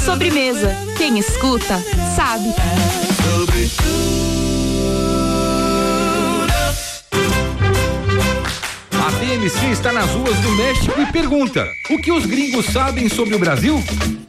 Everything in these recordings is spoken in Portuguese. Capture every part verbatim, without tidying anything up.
Sobremesa. Quem escuta, sabe. A T M C está nas ruas do México e pergunta: o que os gringos sabem sobre o Brasil?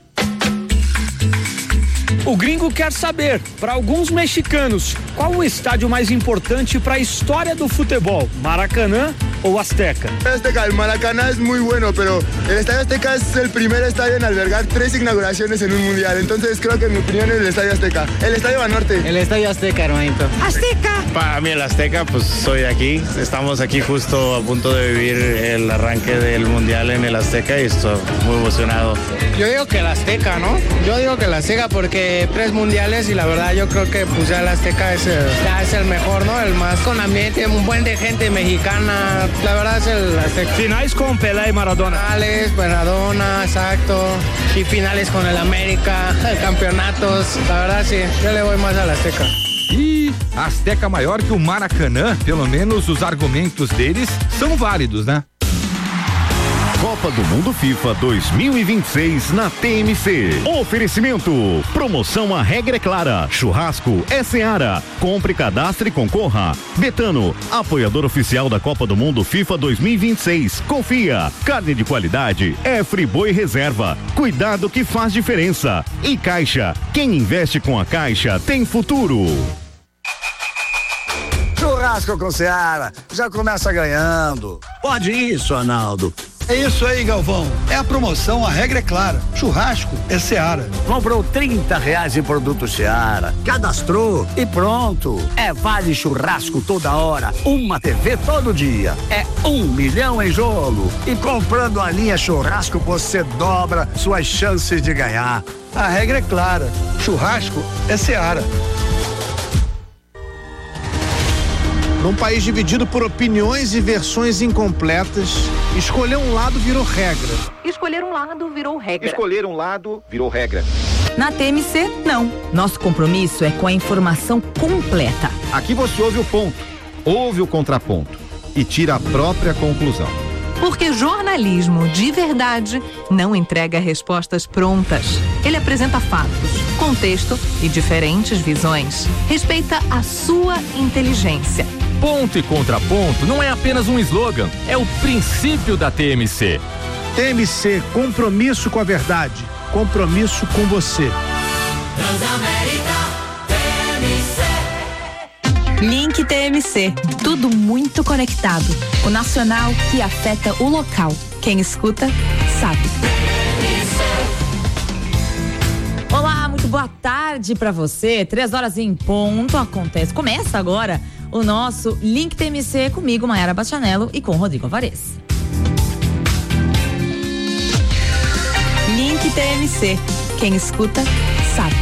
O gringo quer saber, para alguns mexicanos, qual o estádio mais importante para a história do futebol, Maracanã ou Azteca? Azteca, el Maracaná es muy bueno, pero el Estadio Azteca es el primer estadio en albergar tres inauguraciones en un mundial, entonces creo que en mi opinión es el Estadio Azteca. El Estadio Banorte. El Estadio Azteca, hermanito. Azteca. Para mí el Azteca, pues soy aquí, estamos aquí justo a punto de vivir el arranque del mundial en el Azteca y estoy muy emocionado. Yo digo que el Azteca, ¿no? Yo digo que el Azteca porque tres mundiales y la verdad yo creo que pues ya el Azteca es el, ya es el mejor, ¿no? El más con ambiente, un buen de gente mexicana, la verdad es el Azteca. Finales con Pelé y Maradona. Finales, Maradona, exacto. Y finales con el América, campeonatos, la verdad sí, yo le voy más al Azteca. E Azteca maior que o Maracanã, pelo menos os argumentos deles são válidos, né? Copa do Mundo FIFA dois mil e vinte e seis na T M C. Oferecimento. Promoção A Regra é Clara. Churrasco é Seara. Compre, cadastre e concorra. Betano, apoiador oficial da Copa do Mundo FIFA dois mil e vinte e seis. Confia. Carne de qualidade é Friboi Reserva. Cuidado que faz diferença. E Caixa. Quem investe com a Caixa tem futuro. Churrasco com Seara. Já começa ganhando. Pode isso, Arnaldo. É isso aí, Galvão. É a promoção, a regra é clara. Churrasco é Seara. Comprou trinta reais em produto Seara. Cadastrou e pronto. É vale churrasco toda hora. Uma T V todo dia. É um milhão em jogo. E comprando a linha churrasco, você dobra suas chances de ganhar. A regra é clara. Churrasco é Seara. Num país dividido por opiniões e versões incompletas, escolher um lado virou regra. Escolher um lado virou regra. Escolher um lado virou regra. Na T M C, não. Nosso compromisso é com a informação completa. Aqui você ouve o ponto, ouve o contraponto e tira a própria conclusão. Porque jornalismo de verdade não entrega respostas prontas. Ele apresenta fatos, contexto e diferentes visões. Respeita a sua inteligência. Ponto e contraponto não é apenas um slogan, é o princípio da T M C. T M C, compromisso com a verdade, compromisso com você. Transamérica T M C. Link T M C, tudo muito conectado. O nacional que afeta o local. Quem escuta, sabe. Olá, muito boa tarde pra você. Três horas em ponto acontece. Começa agora o nosso Link T M C comigo, Maiara Bastianello, e com Rodrigo Alvarez. Link T M C. Quem escuta, sabe.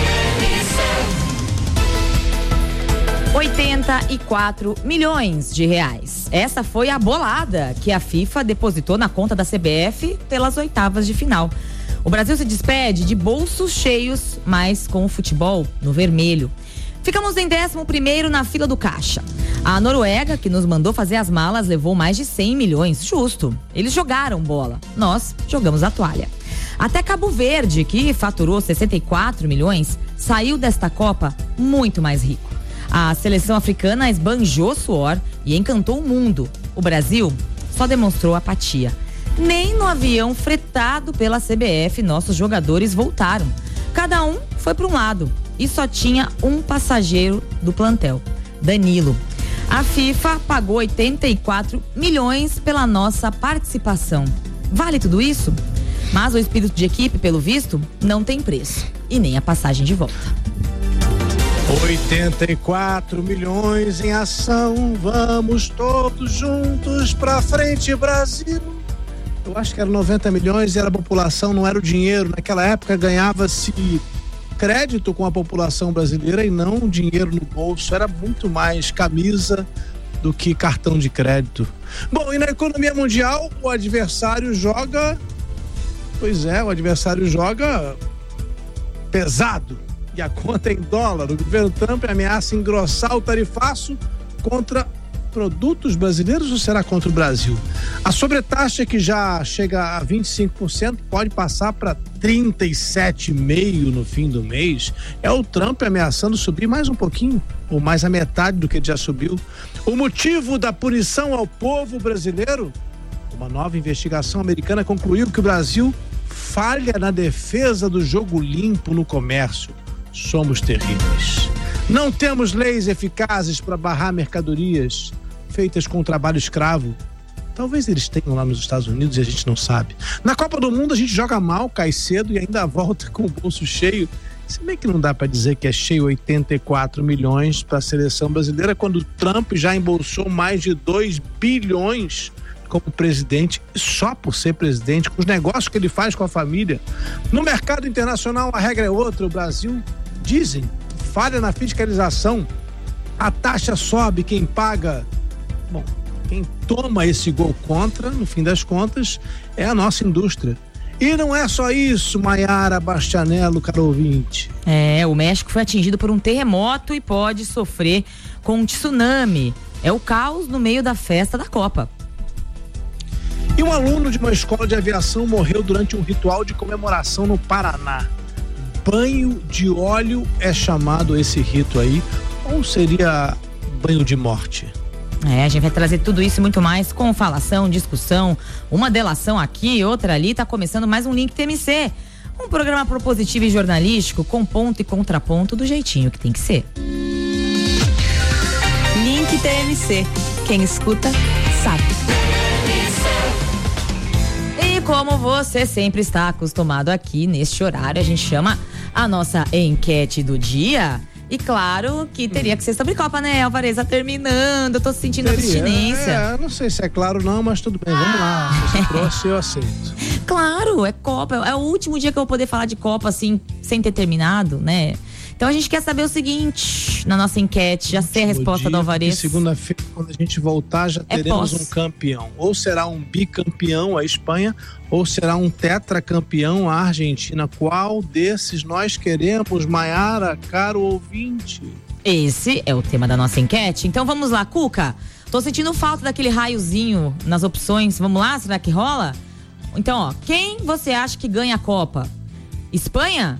oitenta e quatro milhões de reais. Essa foi a bolada que a FIFA depositou na conta da C B F pelas oitavas de final. O Brasil se despede de bolsos cheios, mas com o futebol no vermelho. Ficamos em décimo primeiro na fila do caixa. A Noruega, que nos mandou fazer as malas, levou mais de cem milhões. Justo. Eles jogaram bola. Nós jogamos a toalha. Até Cabo Verde, que faturou sessenta e quatro milhões, saiu desta Copa muito mais rico. A seleção africana esbanjou suor e encantou o mundo. O Brasil só demonstrou apatia. Nem no avião fretado pela C B F nossos jogadores voltaram. Cada um foi para um lado e só tinha um passageiro do plantel, Danilo. A FIFA pagou oitenta e quatro milhões pela nossa participação. Vale tudo isso? Mas o espírito de equipe, pelo visto, não tem preço. E nem a passagem de volta. oitenta e quatro milhões em ação, vamos todos juntos pra frente, Brasil. Eu acho que era noventa milhões e era a população, não era o dinheiro. Naquela época ganhava-se crédito com a população brasileira e não dinheiro no bolso. Era muito mais camisa do que cartão de crédito. Bom, e na economia mundial, o adversário joga... Pois é, o adversário joga pesado. E a conta é em dólar. O governo Trump ameaça engrossar o tarifaço contra produtos brasileiros ou será contra o Brasil? A sobretaxa, que já chega a vinte e cinco por cento, pode passar para trinta e sete vírgula cinco por cento no fim do mês. É o Trump ameaçando subir mais um pouquinho, ou mais a metade do que já subiu. O motivo da punição ao povo brasileiro? Uma nova investigação americana concluiu que o Brasil falha na defesa do jogo limpo no comércio. Somos terríveis. Não temos leis eficazes para barrar mercadorias feitas com trabalho escravo. Talvez eles tenham lá nos Estados Unidos e a gente não sabe. Na Copa do Mundo a gente joga mal, cai cedo e ainda volta com o bolso cheio. Se bem que não dá para dizer que é cheio oitenta e quatro milhões para a seleção brasileira, quando o Trump já embolsou mais de dois bilhões como presidente, só por ser presidente, com os negócios que ele faz com a família. No mercado internacional a regra é outra. O Brasil, dizem, falha na fiscalização, a taxa sobe, quem paga, bom, quem toma esse gol contra, no fim das contas, é a nossa indústria. E não é só isso, Maiara Bastianello, caro ouvinte. É, o México foi atingido por um terremoto e pode sofrer com um tsunami. É o caos no meio da festa da Copa. E um aluno de uma escola de aviação morreu durante um ritual de comemoração no Paraná. Banho de óleo é chamado esse rito aí, ou seria banho de morte? É, a gente vai trazer tudo isso e muito mais com falação, discussão, uma delação aqui, outra ali. Tá começando mais um Link T M C, um programa propositivo e jornalístico com ponto e contraponto do jeitinho que tem que ser. Link T M C, quem escuta sabe. E como você sempre está acostumado aqui neste horário, a gente chama a nossa enquete do dia. E claro que teria que ser sobre Copa, né, Alvareza? Terminando, eu tô sentindo Teria, abstinência. É, não sei se é claro não, mas tudo bem, vamos lá. Se você trouxe, eu aceito. Claro, é Copa, é o último dia que eu vou poder falar de Copa assim, sem ter terminado, né? Então a gente quer saber o seguinte, na nossa enquete, já sei a resposta do Alvarez. Segunda-feira, quando a gente voltar, já É teremos pós. um campeão. Ou será um bicampeão, a Espanha, ou será um tetracampeão, a Argentina. Qual desses nós queremos, Maiara, caro ouvinte? Esse é o tema da nossa enquete. Então vamos lá, Cuca. Tô sentindo falta daquele raiozinho nas opções. Vamos lá, será que rola? Então, ó, quem você acha que ganha a Copa? Espanha?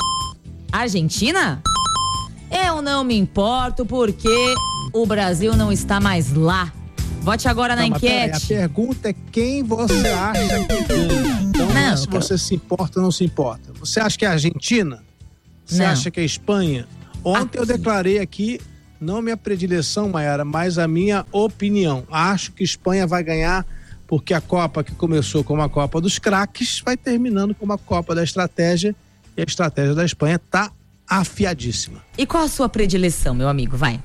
Argentina? Eu não me importo porque o Brasil não está mais lá. Vote agora na Não, mas peraí, enquete. a pergunta é quem você acha que ganha. Então, não, é se eu- você se importa ou não se importa. Você acha que é a Argentina? Você Não. acha que é a Espanha? Ontem eu declarei aqui, não minha predileção, Maiara, mas a minha opinião. Acho que a Espanha vai ganhar porque a Copa, que começou como a Copa dos craques, vai terminando como a Copa da estratégia. E a estratégia da Espanha tá afiadíssima. E qual a sua predileção, meu amigo? Vai.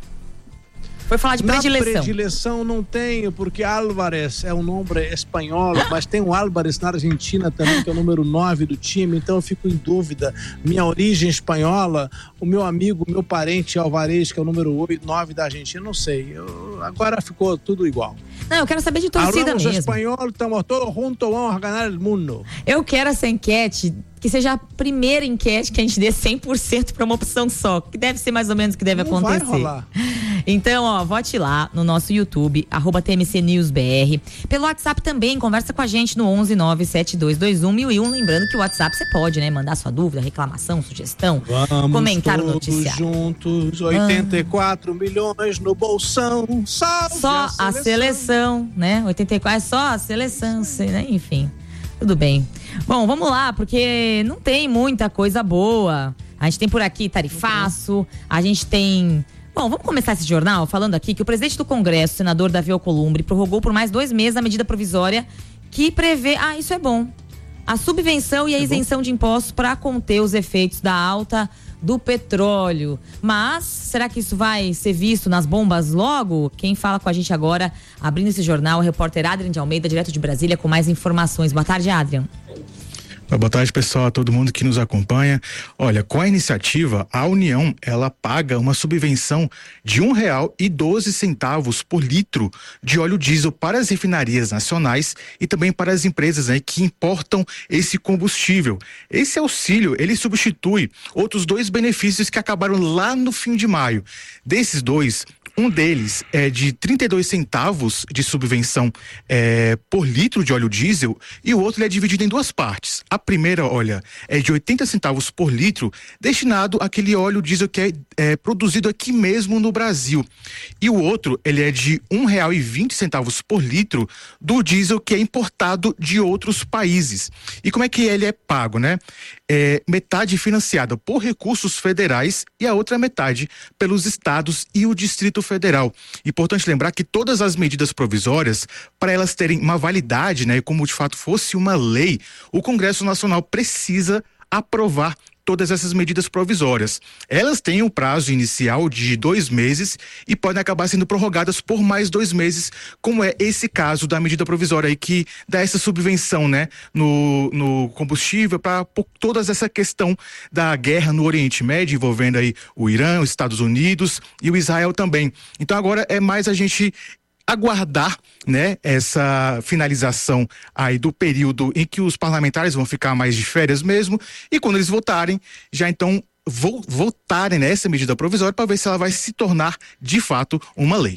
Foi falar de Na predileção. predileção não tenho, porque Álvarez é um nome espanhol, mas tem um Álvarez na Argentina também, que é o número nove do time, então eu fico em dúvida. Minha origem espanhola, o meu amigo, meu parente Álvarez, que é o número oito, nove da Argentina, não sei. Eu- agora ficou tudo igual. Não, eu quero saber de torcida Hablamos mesmo. espanhol, estamos todos juntos, vamos ganhar o mundo. Eu quero essa enquete que seja a primeira enquete que a gente dê cem por cento para uma opção só, que deve ser mais ou menos o que deve Não vai acontecer. rolar. Então, ó, vote lá no nosso YouTube, arroba T M C News B R. Pelo WhatsApp também, conversa com a gente no onze nove sete dois dois um mil e um. Lembrando que o WhatsApp você pode, né, mandar sua dúvida, reclamação, sugestão, Vamos comentar o todos noticiário. juntos, oitenta e quatro milhões no bolsão, salve Só a seleção, né? oitenta e quatro é só a seleção, sei, né? Enfim, tudo bem. Bom, vamos lá, porque não tem muita coisa boa. A gente tem por aqui tarifaço, a gente tem... Bom, vamos começar esse jornal falando aqui que o presidente do Congresso, senador Davi Alcolumbre, prorrogou por mais dois meses a medida provisória que prevê... Ah, isso é bom. A subvenção e a isenção de impostos para conter os efeitos da alta do petróleo. Mas, será que isso vai ser visto nas bombas logo? Quem fala com a gente agora, abrindo esse jornal, o repórter Adrian de Almeida, direto de Brasília, com mais informações. Boa tarde, Adrian. Boa tarde, pessoal, a todo mundo que nos acompanha. Olha, com a iniciativa, a União, ela paga uma subvenção de um real e doze centavos por litro de óleo diesel para as refinarias nacionais e também para as empresas aí que importam esse combustível. Esse auxílio, ele substitui outros dois benefícios que acabaram lá no fim de maio. Desses dois, Um deles é de trinta e dois centavos de subvenção é, por litro de óleo diesel, e o outro ele é dividido em duas partes. A primeira, olha, é de oitenta centavos por litro, destinado àquele óleo diesel que é, é produzido aqui mesmo no Brasil. E o outro, ele é de um real e vinte centavos por litro do diesel que é importado de outros países. E como é que ele é pago, né? É, metade financiada por recursos federais e a outra metade pelos estados e o Distrito Federal. Importante lembrar que todas as medidas provisórias, para elas terem uma validade, né, como de fato fosse uma lei, o Congresso Nacional precisa aprovar todas essas medidas provisórias. Elas têm um prazo inicial de dois meses e podem acabar sendo prorrogadas por mais dois meses, como é esse caso da medida provisória aí que dá essa subvenção, né, no, no combustível para toda essa questão da guerra no Oriente Médio, envolvendo aí o Irã, os Estados Unidos e o Israel também. Então agora é mais a gente aguardar, né, essa finalização aí do período em que os parlamentares vão ficar mais de férias mesmo, e quando eles votarem, já então vo- votarem nessa medida provisória para ver se ela vai se tornar de fato uma lei.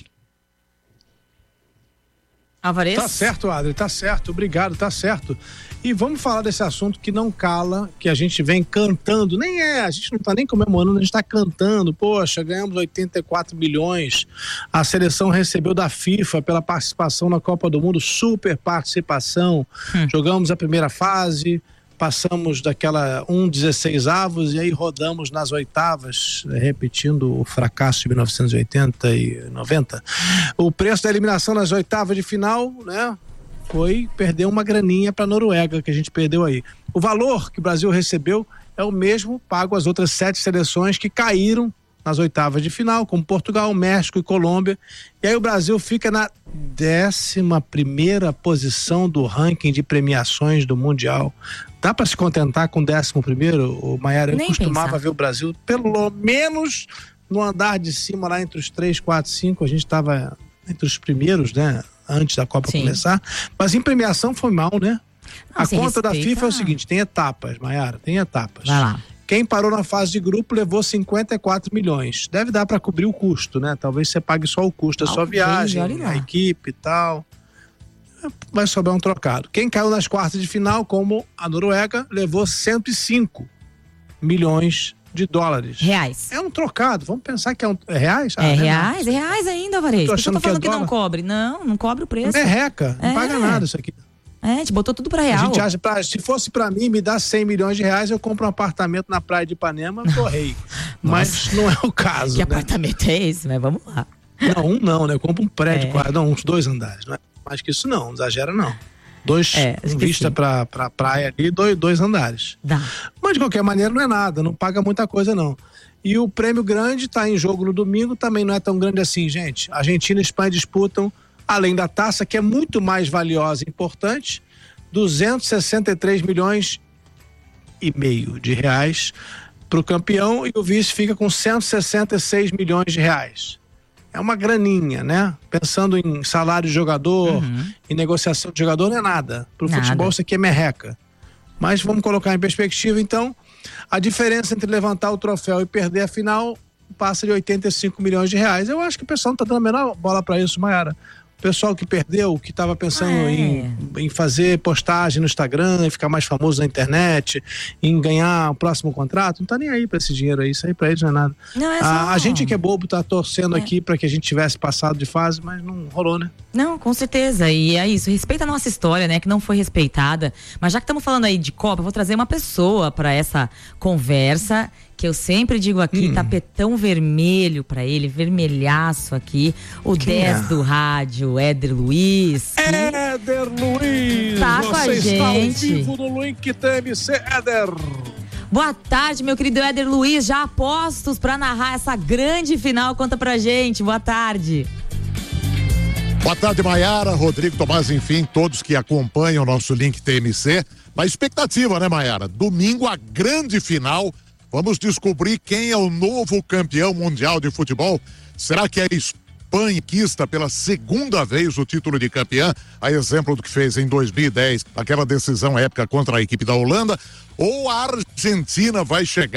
Alvarez? Tá certo, Adri, tá certo, obrigado, tá certo. E vamos falar desse assunto que não cala, que a gente vem cantando, nem é, a gente não tá nem comemorando, a gente tá cantando, poxa, ganhamos oitenta e quatro milhões, a seleção recebeu da FIFA pela participação na Copa do Mundo, super participação, hum. jogamos a primeira fase, passamos daquela um dezesseis avos e aí rodamos nas oitavas, repetindo o fracasso de mil novecentos e oitenta e noventa. O preço da eliminação nas oitavas de final, né, foi perder uma graninha para a Noruega, que a gente perdeu aí. O valor que o Brasil recebeu é o mesmo pago às outras sete seleções que caíram nas oitavas de final, como Portugal, México e Colômbia. E aí o Brasil fica na décima primeira posição do ranking de premiações do Mundial. Dá para se contentar com o décimo primeiro, Maiara? Eu Nem costumava pensar. ver o Brasil pelo menos no andar de cima, lá entre os três, quatro, cinco, a gente estava entre os primeiros, né? Antes da Copa Sim. começar. Mas em premiação foi mal, né? Não, a conta respeita... da FIFA é o seguinte, tem etapas, Maiara, tem etapas. Vai lá. Quem parou na fase de grupo levou cinquenta e quatro milhões. Deve dar para cobrir o custo, né? Talvez você pague só o custo da sua viagem, a equipe e tal. Vai sobrar um trocado. Quem caiu nas quartas de final, como a Noruega, levou cento e cinco milhões de dólares. Reais. É um trocado. Vamos pensar que é um... É reais? Ah, é reais, é reais ainda, Alvarez. Tô achando tô falando que, é que não cobre. Não, não cobre o preço. É reca. Não é. paga nada isso aqui. É, a gente botou tudo pra real. A gente acha, pra, se fosse pra mim, me dá cem milhões de reais, eu compro um apartamento na praia de Ipanema, tô rei. Mas não é o caso, Que né? apartamento é esse? Mas vamos lá. Não, um não, né? Eu compro um prédio, É. quase, não, uns dois andares, não é mais que isso não, não exagera não. Dois, É, acho com que vista sim. pra, pra praia ali, dois, dois andares. Dá. Mas de qualquer maneira não é nada, não paga muita coisa não. E o prêmio grande tá em jogo no domingo, também não é tão grande assim, gente. Argentina e Espanha disputam, além da taça, que é muito mais valiosa e importante, duzentos e sessenta e três milhões e meio de reais para o campeão, e o vice fica com cento e sessenta e seis milhões de reais. É uma graninha, né? Pensando em salário de jogador, Uhum. em negociação de jogador, não é nada. Pro Nada. futebol isso aqui é merreca. Mas vamos colocar em perspectiva, então, a diferença entre levantar o troféu e perder a final passa de oitenta e cinco milhões de reais. Eu acho que o pessoal não tá dando a menor bola para isso, Maiara. O pessoal que perdeu, que estava pensando Ah, é. em, em fazer postagem no Instagram, em ficar mais famoso na internet, em ganhar o próximo contrato, não tá nem aí para esse dinheiro aí, isso aí para eles não é nada. Não, é a, só- a gente que é bobo tá torcendo É. aqui para que a gente tivesse passado de fase, mas não rolou, né? Não, com certeza. E é isso. Respeita a nossa história, né? Que não foi respeitada. Mas já que estamos falando aí de Copa, eu vou trazer uma pessoa para essa conversa. Que eu sempre digo aqui, Hum. tapetão vermelho pra ele, vermelhaço aqui. O Quem dez é? do rádio, Éder Luiz. que Éder Luiz! Tá com a você está ao gente. vivo no link T M C, Éder! Boa tarde, meu querido Éder Luiz. Já apostos pra narrar essa grande final. Conta pra gente. Boa tarde. Boa tarde, Maiara, Rodrigo, Tomás, enfim, todos que acompanham o nosso link T M C. Na expectativa, né, Maiara? Domingo, a grande final. Vamos descobrir quem é o novo campeão mundial de futebol. Será que é a Espanha que conquista pela segunda vez o título de campeã, a exemplo do que fez em dois mil e dez, aquela decisão épica contra a equipe da Holanda? Ou a Argentina vai chegar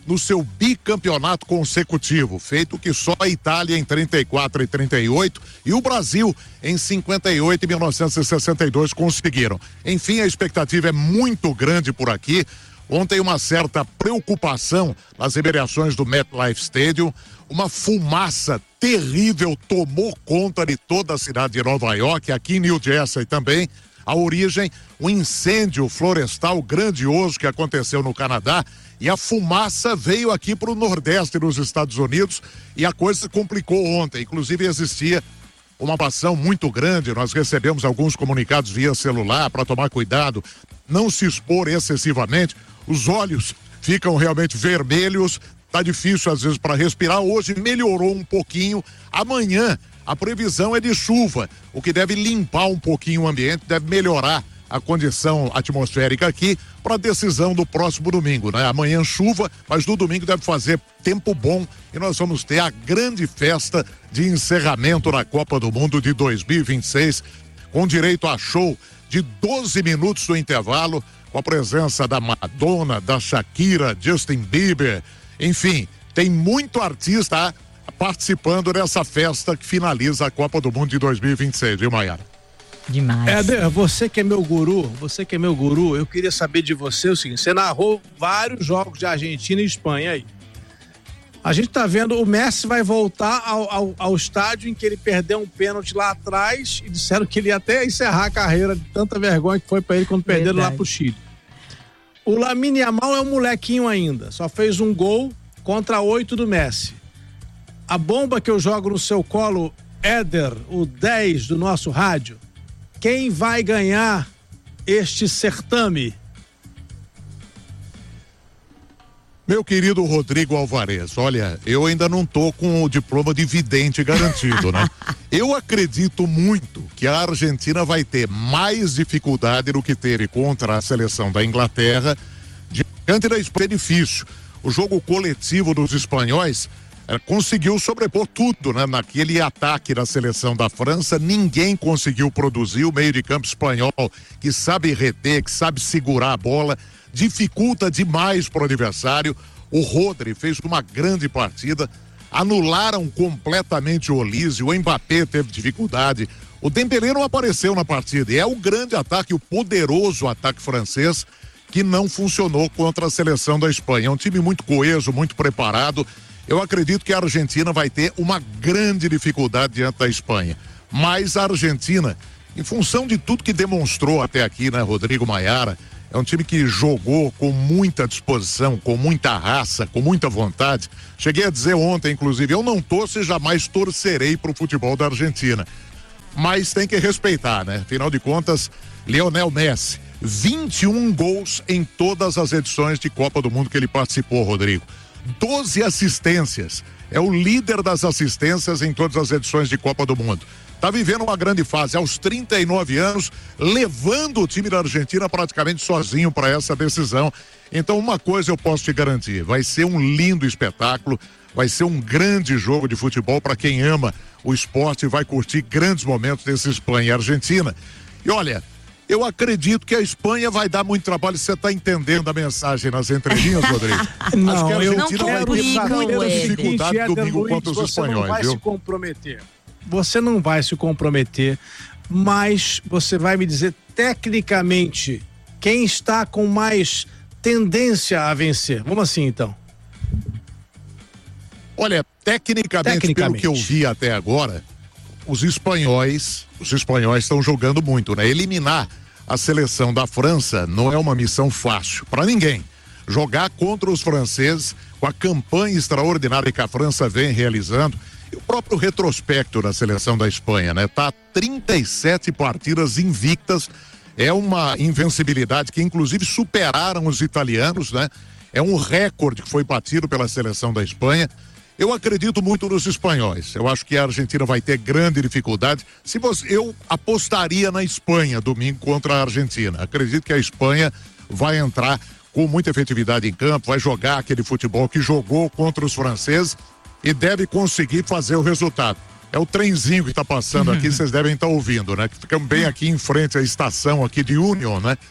no seu bicampeonato consecutivo, feito que só a Itália em trinta e quatro e trinta e oito e o Brasil em cinquenta e oito e mil novecentos e sessenta e dois conseguiram. Enfim, a expectativa é muito grande por aqui. Ontem uma certa preocupação nas imediações do MetLife Stadium, uma fumaça terrível tomou conta de toda a cidade de Nova York, aqui em New Jersey também. A origem, um incêndio florestal grandioso que aconteceu no Canadá, e a fumaça veio aqui para o Nordeste dos Estados Unidos e a coisa se complicou ontem. Inclusive existia uma ação muito grande, nós recebemos alguns comunicados via celular para tomar cuidado, não se expor excessivamente, os olhos ficam realmente vermelhos, tá difícil às vezes para respirar. Hoje melhorou um pouquinho, amanhã a previsão é de chuva, o que deve limpar um pouquinho o ambiente, deve melhorar a condição atmosférica aqui para a decisão do próximo domingo, né? Amanhã chuva, mas no domingo deve fazer tempo bom e nós vamos ter a grande festa de encerramento na Copa do Mundo de dois mil e vinte e seis, com direito a show de doze minutos do intervalo, com a presença da Madonna, da Shakira, Justin Bieber, enfim, tem muito artista participando dessa festa que finaliza a Copa do Mundo de dois mil e vinte e seis, viu, Maiara? Demais. Éder, você que é meu guru, você que é meu guru, eu queria saber de você o seguinte: você narrou vários jogos de Argentina e Espanha aí. A gente tá vendo, o Messi vai voltar ao, ao, ao estádio em que ele perdeu um pênalti lá atrás e disseram que ele ia até encerrar a carreira de tanta vergonha que foi pra ele quando perderam lá pro Chile. O Lamine Yamal é um molequinho ainda, só fez um gol contra oito do Messi. A bomba que eu jogo no seu colo, Éder, o dez do nosso rádio, quem vai ganhar este certame? Meu querido Rodrigo Alvarez, olha, eu ainda não tô com o diploma de vidente garantido, né? Eu acredito muito que a Argentina vai ter mais dificuldade do que teve contra a seleção da Inglaterra. Diante da Espanha é difícil. O jogo coletivo dos espanhóis eh, conseguiu sobrepor tudo, né? Naquele ataque da seleção da França, ninguém conseguiu produzir. O meio de campo espanhol, que sabe reter, que sabe segurar a bola, dificulta demais para o adversário. O Rodri fez uma grande partida, anularam completamente o Olise, o Mbappé teve dificuldade, o Dembélé não apareceu na partida, e é o grande ataque, o poderoso ataque francês que não funcionou contra a seleção da Espanha. É um time muito coeso, muito preparado. Eu acredito que a Argentina vai ter uma grande dificuldade diante da Espanha, mas a Argentina, em função de tudo que demonstrou até aqui, né, Rodrigo, Maiara, é um time que jogou com muita disposição, com muita raça, com muita vontade. Cheguei a dizer ontem, inclusive, eu não torço e jamais torcerei para o futebol da Argentina. Mas tem que respeitar, né? Afinal de contas, Lionel Messi, vinte e um gols em todas as edições de Copa do Mundo que ele participou, Rodrigo. doze assistências. É o líder das assistências em todas as edições de Copa do Mundo. Tá vivendo uma grande fase, aos trinta e nove anos, levando o time da Argentina praticamente sozinho para essa decisão. Então, uma coisa eu posso te garantir, vai ser um lindo espetáculo, vai ser um grande jogo de futebol para quem ama o esporte e vai curtir grandes momentos desse Espanha e Argentina. E olha, eu acredito que a Espanha vai dar muito trabalho. Você está entendendo a mensagem nas entrelinhas, Rodrigo? Não, acho que a eu Argentina vai ter muita dificuldade domingo contra os espanhóis, não vai viu? se comprometer. Você não vai se comprometer, mas você vai me dizer tecnicamente quem está com mais tendência a vencer. Vamos assim, então. Olha, tecnicamente, Tecnicamente. pelo que eu vi até agora, os espanhóis, os espanhóis estão jogando muito, né? Eliminar a seleção da França não é uma missão fácil para ninguém. Jogar contra os franceses, com a campanha extraordinária que a França vem realizando, e o próprio retrospecto da seleção da Espanha, né? Tá trinta e sete partidas invictas, é uma invencibilidade que inclusive superaram os italianos, né? É um recorde que foi batido pela seleção da Espanha. Eu acredito muito nos espanhóis. Eu acho que a Argentina vai ter grande dificuldade. Se você, eu apostaria na Espanha domingo contra a Argentina. Acredito que a Espanha vai entrar com muita efetividade em campo, vai jogar aquele futebol que jogou contra os franceses e deve conseguir fazer o resultado. É o trenzinho que está passando aqui, vocês devem estar ouvindo, né? Que ficamos bem aqui em frente à estação aqui de Union, né?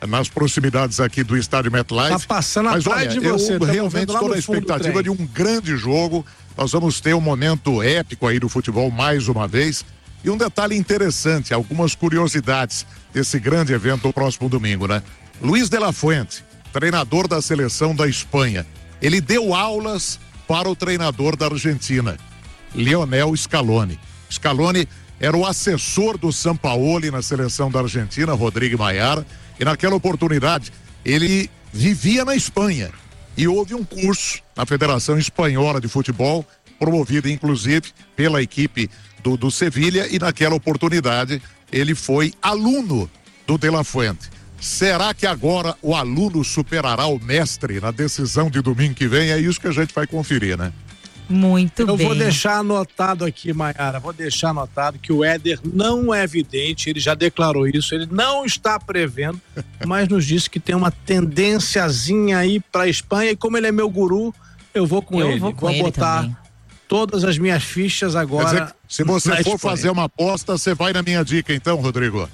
nas proximidades aqui do estádio MetLife. Tá passando Mas atrás olha, de você, eu tamo realmente vendo lá estou no na fundo do expectativa trem. de um grande jogo. Nós vamos ter um momento épico aí do futebol mais uma vez. E um detalhe interessante, algumas curiosidades desse grande evento no próximo domingo, né? Luiz de la Fuente, treinador da seleção da Espanha, ele deu aulas para o treinador da Argentina, Lionel Scaloni. Scaloni era o assessor do Sampaoli na seleção da Argentina, Rodrigo Maiara, e naquela oportunidade ele vivia na Espanha e houve um curso na Federação Espanhola de Futebol, promovido inclusive pela equipe do, do Sevilha, e naquela oportunidade ele foi aluno do De La Fuente. Será que agora o aluno superará o mestre na decisão de domingo que vem? É isso que a gente vai conferir, né? Muito Eu bem. vou deixar anotado aqui, Maiara, vou deixar anotado que o Éder não é vidente, ele já declarou isso, ele não está prevendo, mas nos disse que tem uma tendênciazinha aí pra Espanha, e como ele é meu guru, eu vou com Eu ele. vou com vou ele botar também. todas as minhas fichas agora. Quer dizer, se você na for Espanha. fazer uma aposta, você vai na minha dica então, Rodrigo?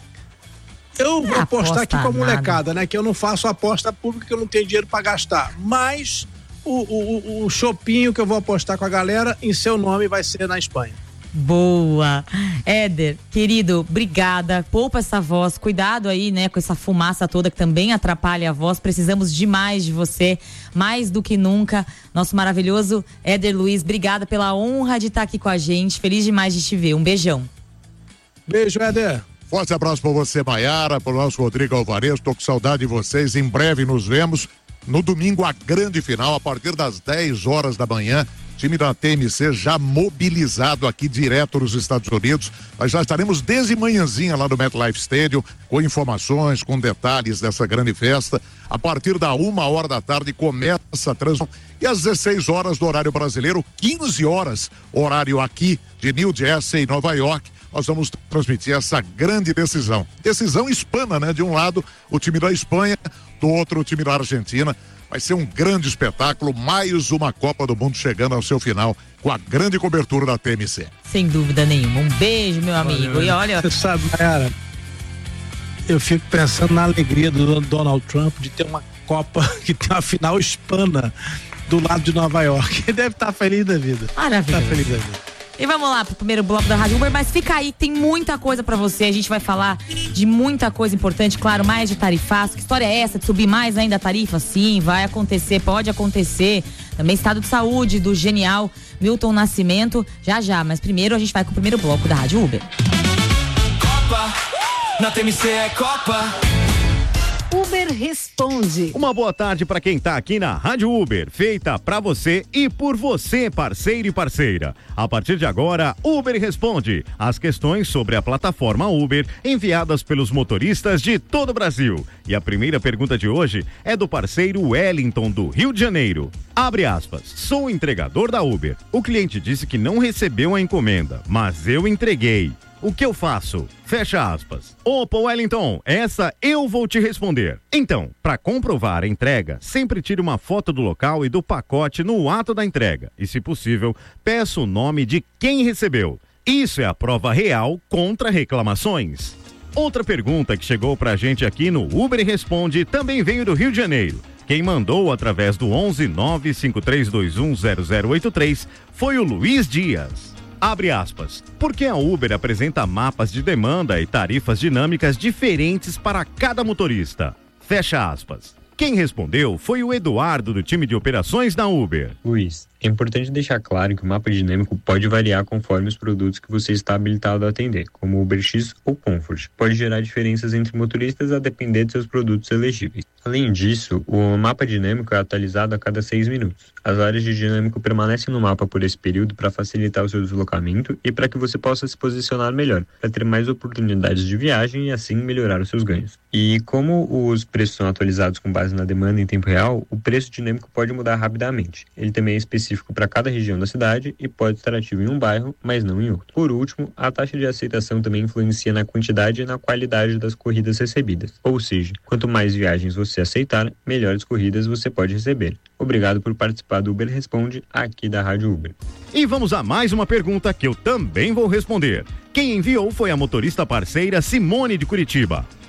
Eu vou Não apostar aqui com a aposta molecada, né? Que eu não faço aposta pública, que eu não tenho dinheiro pra gastar. Mas o, o, o, o chopinho que eu vou apostar com a galera, em seu nome, vai ser na Espanha. Boa. Éder, querido, obrigada. Poupa essa voz. Cuidado aí, né, com essa fumaça toda que também atrapalha a voz. Precisamos demais de você, mais do que nunca. Nosso maravilhoso Éder Luiz, obrigada pela honra de estar aqui com a gente. Feliz demais de te ver. Um beijão. Beijo, Éder. Forte abraço para você, Maiara, para o nosso Rodrigo Alvarez. Tô com saudade de vocês. Em breve nos vemos. No domingo, a grande final, a partir das dez horas da manhã. Time da T M C já mobilizado aqui direto nos Estados Unidos. Nós já estaremos desde manhãzinha lá no MetLife Stadium, com informações, com detalhes dessa grande festa. A partir da uma hora da tarde começa a transmissão. E às dezesseis horas do horário brasileiro, quinze horas, horário aqui de New Jersey, Nova York, nós vamos transmitir essa grande decisão. Decisão hispana, né? De um lado, o time da Espanha, do outro, o time da Argentina. Vai ser um grande espetáculo, mais uma Copa do Mundo chegando ao seu final, com a grande cobertura da T M C. Sem dúvida nenhuma. Um beijo, meu amigo. Olha, E olha. Você sabe, Mayara, eu fico pensando na alegria do Donald Trump de ter uma Copa que tem uma final hispana do lado de Nova York. Ele deve estar feliz da vida. Maravilhoso. Tá feliz da vida. E vamos lá pro primeiro bloco da Rádio Uber, mas fica aí, tem muita coisa pra você. A gente vai falar de muita coisa importante, claro, mais de tarifaço. Que história é essa de subir mais ainda a tarifa? Sim, vai acontecer, pode acontecer. Também estado de saúde do genial Milton Nascimento, já já. Mas primeiro a gente vai com o primeiro bloco da Rádio Uber. Copa, na T M C é Copa. Uber Responde. Uma boa tarde para quem tá aqui na Rádio Uber, feita para você e por você, parceiro e parceira. A partir de agora, Uber Responde. As questões sobre a plataforma Uber enviadas pelos motoristas de todo o Brasil. E a primeira pergunta de hoje é do parceiro Wellington, do Rio de Janeiro. Abre aspas. Sou entregador da Uber. O cliente disse que não recebeu a encomenda, mas eu entreguei. O que eu faço? Fecha aspas. Opa, Wellington, essa eu vou te responder. Então, para comprovar a entrega, sempre tire uma foto do local e do pacote no ato da entrega. E, se possível, peça o nome de quem recebeu. Isso é a prova real contra reclamações. Outra pergunta que chegou pra gente aqui no Uber Responde também veio do Rio de Janeiro. Quem mandou através do onze nove cinco três dois um zero zero oito três foi o Luiz Dias. Abre aspas. Porque a Uber apresenta mapas de demanda e tarifas dinâmicas diferentes para cada motorista. Fecha aspas. Quem respondeu foi o Eduardo, do time de operações da Uber. Luiz, é importante deixar claro que o mapa dinâmico pode variar conforme os produtos que você está habilitado a atender, como Uber X ou Comfort. Pode gerar diferenças entre motoristas a depender de seus produtos elegíveis. Além disso, o mapa dinâmico é atualizado a cada seis minutos. As áreas de dinâmico permanecem no mapa por esse período para facilitar o seu deslocamento e para que você possa se posicionar melhor, para ter mais oportunidades de viagem e assim melhorar os seus ganhos. E como os preços são atualizados com base na demanda em tempo real, o preço dinâmico pode mudar rapidamente. Ele também é específico para cada região da cidade e pode estar ativo em um bairro, mas não em outro. Por último, a taxa de aceitação também influencia na quantidade e na qualidade das corridas recebidas. Ou seja, quanto mais viagens você aceitar, melhores corridas você pode receber. Obrigado por participar do Uber Responde, aqui da Rádio Uber. E vamos a mais uma pergunta que eu também vou responder. Quem enviou foi a motorista parceira Simone de Curitiba.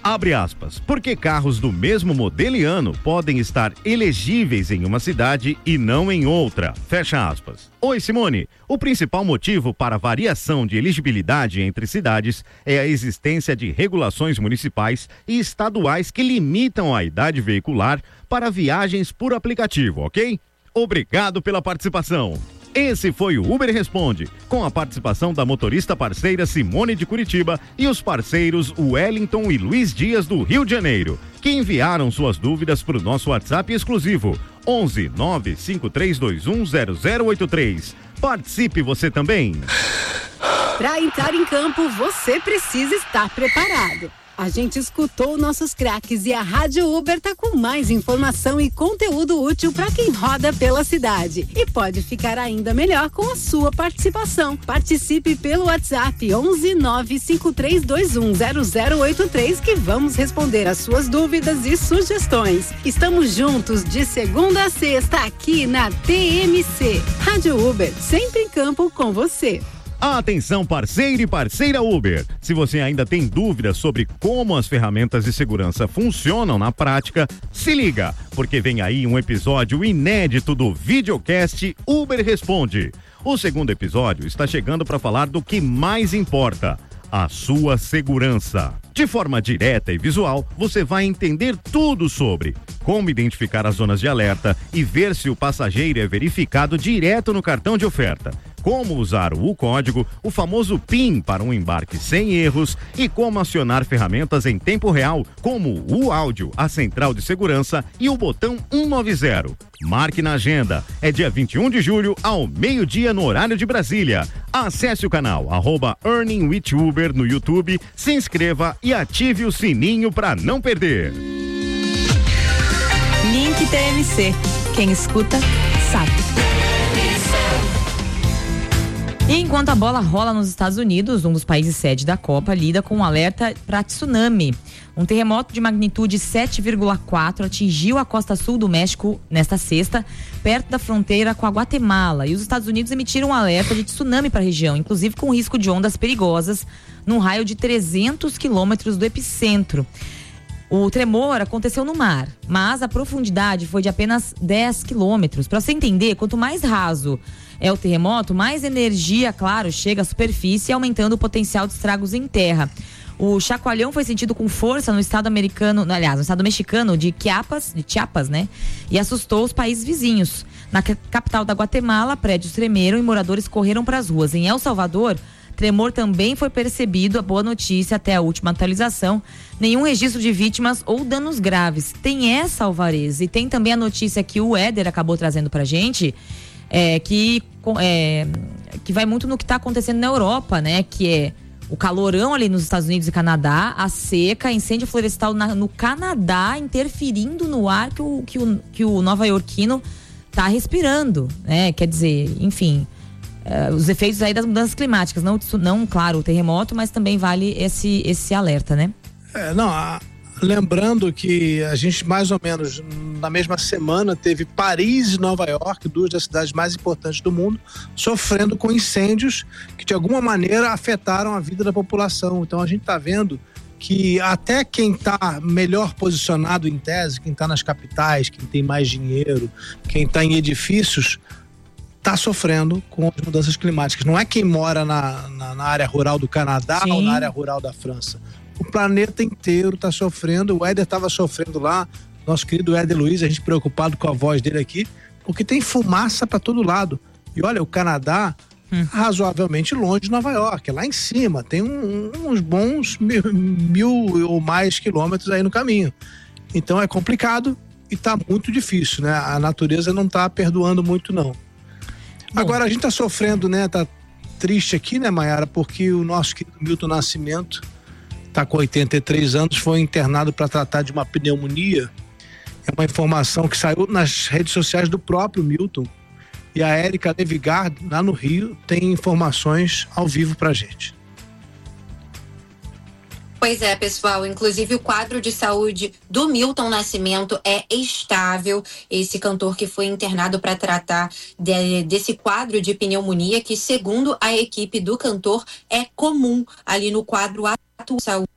Abre aspas, porque carros do mesmo modelo e ano podem estar elegíveis em uma cidade e não em outra, fecha aspas. Oi, Simone, o principal motivo para a variação de elegibilidade entre cidades é a existência de regulações municipais e estaduais que limitam a idade veicular para viagens por aplicativo, ok? Obrigado pela participação. Esse foi o Uber Responde, com a participação da motorista parceira Simone de Curitiba e os parceiros Wellington e Luiz Dias do Rio de Janeiro, que enviaram suas dúvidas para o nosso WhatsApp exclusivo onze nove cinco três dois um zero zero oito três. Participe você também. Para entrar em campo, você precisa estar preparado. A gente escutou nossos craques e a Rádio Uber tá com mais informação e conteúdo útil para quem roda pela cidade. E pode ficar ainda melhor com a sua participação. Participe pelo WhatsApp onze nove cinco três dois um zero zero oito três que vamos responder as suas dúvidas e sugestões. Estamos juntos de segunda a sexta aqui na T M C. Rádio Uber, sempre em campo com você. Atenção, parceiro e parceira Uber. Se você ainda tem dúvidas sobre como as ferramentas de segurança funcionam na prática, se liga, porque vem aí um episódio inédito do videocast Uber Responde. O segundo episódio está chegando para falar do que mais importa: a sua segurança. De forma direta e visual, você vai entender tudo sobre como identificar as zonas de alerta e ver se o passageiro é verificado direto no cartão de oferta, como usar o código, o famoso PIN para um embarque sem erros e como acionar ferramentas em tempo real, como o áudio, a central de segurança e o botão cento e noventa. Marque na agenda, é dia vinte e um de julho ao meio-dia no horário de Brasília. Acesse o canal arroba Earning with Uber no YouTube, se inscreva e ative o sininho para não perder. Link T M C. Quem escuta, sabe. E enquanto a bola rola nos Estados Unidos, um dos países sede da Copa lida com um alerta para tsunami. Um terremoto de magnitude sete vírgula quatro atingiu a costa sul do México nesta sexta, perto da fronteira com a Guatemala. E os Estados Unidos emitiram um alerta de tsunami para a região, inclusive com risco de ondas perigosas, num raio de trezentos quilômetros do epicentro. O tremor aconteceu no mar, mas a profundidade foi de apenas dez quilômetros. Para você entender, quanto mais raso é o terremoto, mais energia, claro, chega à superfície, aumentando o potencial de estragos em terra. O chacoalhão foi sentido com força no estado americano, aliás, no estado mexicano de Chiapas, de Chiapas, né? E assustou os países vizinhos. Na capital da Guatemala, prédios tremeram e moradores correram para as ruas. Em El Salvador, tremor também foi percebido. A boa notícia, até a última atualização, nenhum registro de vítimas ou danos graves. Tem essa, Alvarez, e tem também a notícia que o Éder acabou trazendo pra gente, é, que, é, que vai muito no que está acontecendo na Europa, né? Que é o calorão ali nos Estados Unidos e Canadá, a seca, incêndio florestal na, no Canadá, interferindo no ar que o, que o, que o nova-iorquino tá respirando, né? Quer dizer, enfim, uh, os efeitos aí das mudanças climáticas, não, não, claro, o terremoto, mas também vale esse, esse alerta, né? É, não, a, lembrando que a gente mais ou menos na mesma semana teve Paris e Nova York, duas das cidades mais importantes do mundo, sofrendo com incêndios que de alguma maneira afetaram a vida da população. Então a gente está vendo que até quem está melhor posicionado em tese, quem está nas capitais, quem tem mais dinheiro, quem está em edifícios, está sofrendo com as mudanças climáticas. Não é quem mora na, na, na área rural do Canadá Sim. ou na área rural da França. O planeta inteiro está sofrendo. O Éder estava sofrendo lá, nosso querido Éder Luiz, a gente preocupado com a voz dele aqui, porque tem fumaça para todo lado. E olha, o Canadá, hum. razoavelmente longe de Nova York, é lá em cima, tem um, uns bons mil, mil ou mais quilômetros aí no caminho. Então é complicado e está muito difícil, né? A natureza não está perdoando muito, não. Bom. Agora a gente está sofrendo, né? Tá triste aqui, né, Mayara? Porque o nosso querido Milton Nascimento está com oitenta e três anos, foi internado para tratar de uma pneumonia. É uma informação que saiu nas redes sociais do próprio Milton. E a Érica Levigar, lá no Rio, tem informações ao vivo pra gente. Pois é, pessoal, inclusive o quadro de saúde do Milton Nascimento é estável. Esse cantor que foi internado para tratar de, desse quadro de pneumonia, que segundo a equipe do cantor é comum ali no quadro atual de saúde.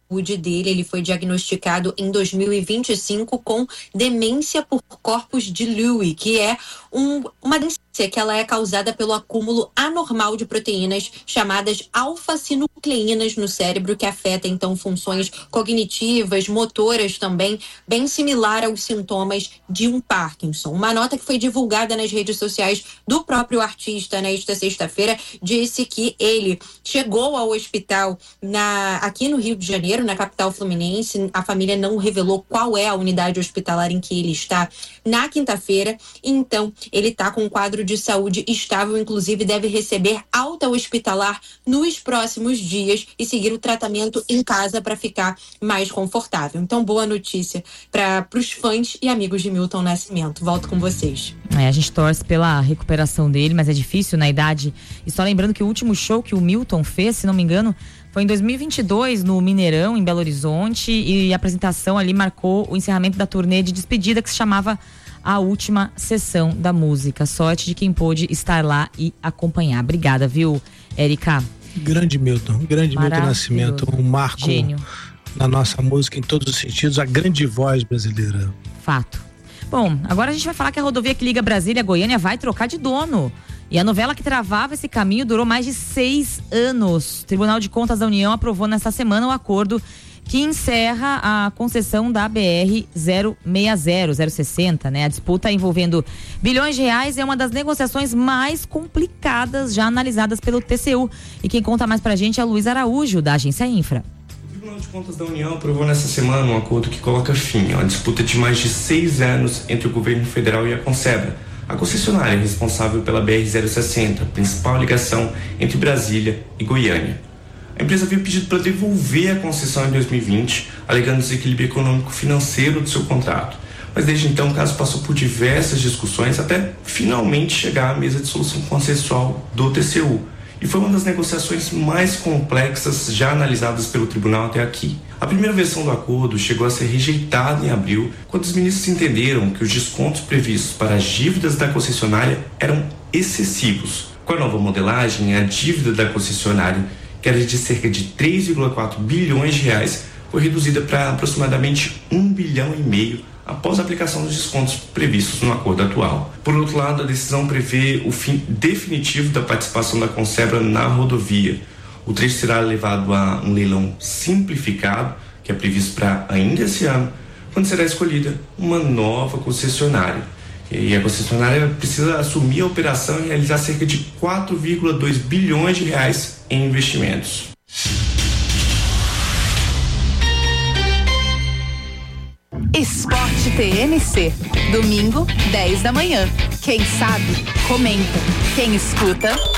dele. Ele foi diagnosticado em dois mil e vinte e cinco com demência por corpus de Lewy, que é um, uma demência que ela é causada pelo acúmulo anormal de proteínas chamadas alfa-sinucleínas no cérebro, que afeta então funções cognitivas, motoras também, bem similar aos sintomas de um Parkinson. Uma nota que foi divulgada nas redes sociais do próprio artista nesta sexta-feira disse que ele chegou ao hospital na, aqui no Rio de Janeiro, na capital fluminense. A família não revelou qual é a unidade hospitalar em que ele está na quinta-feira. Então, ele está com um quadro de saúde estável, inclusive deve receber alta hospitalar nos próximos dias e seguir o tratamento em casa para ficar mais confortável. Então, boa notícia para os fãs e amigos de Milton Nascimento. Volto com vocês. É, a gente torce pela recuperação dele, mas é difícil na idade. E só lembrando que o último show que o Milton fez, se não me engano, foi em dois mil e vinte e dois, no Mineirão, em Belo Horizonte, e a apresentação ali marcou o encerramento da turnê de despedida que se chamava A Última Sessão da Música. Sorte de quem pôde estar lá e acompanhar. Obrigada, viu, Érica? Grande Milton, grande Milton Nascimento, um marco Gênio na nossa música em todos os sentidos, a grande voz brasileira. Fato. Bom, agora a gente vai falar que a rodovia que liga Brasília a Goiânia vai trocar de dono. E a novela que travava esse caminho durou mais de seis anos. O Tribunal de Contas da União aprovou nesta semana o acordo que encerra a concessão da B R zero seis zero, zero sessenta, né? A disputa envolvendo bilhões de reais é uma das negociações mais complicadas já analisadas pelo T C U. E quem conta mais pra gente é Luiz Araújo, da Agência Infra. O Tribunal de Contas da União aprovou nesta semana um acordo que coloca fim a uma disputa de mais de seis anos entre o governo federal e a Consebra, a concessionária responsável pela B R zero sessenta, principal ligação entre Brasília e Goiânia. A empresa havia pedido para devolver a concessão em dois mil e vinte, alegando desequilíbrio econômico-financeiro do seu contrato. Mas desde então o caso passou por diversas discussões até finalmente chegar à mesa de solução consensual do T C U. E foi uma das negociações mais complexas já analisadas pelo tribunal até aqui. A primeira versão do acordo chegou a ser rejeitada em abril, quando os ministros entenderam que os descontos previstos para as dívidas da concessionária eram excessivos. Com a nova modelagem, a dívida da concessionária, que era de cerca de três vírgula quatro bilhões de reais, foi reduzida para aproximadamente um bilhão e meio após a aplicação dos descontos previstos no acordo atual. Por outro lado, a decisão prevê o fim definitivo da participação da Consebra na rodovia. O trecho será levado a um leilão simplificado, que é previsto para ainda esse ano, quando será escolhida uma nova concessionária. E a concessionária precisa assumir a operação e realizar cerca de quatro vírgula dois bilhões de reais em investimentos. Esporte T N C, domingo, dez da manhã. Quem sabe, comenta. Quem escuta,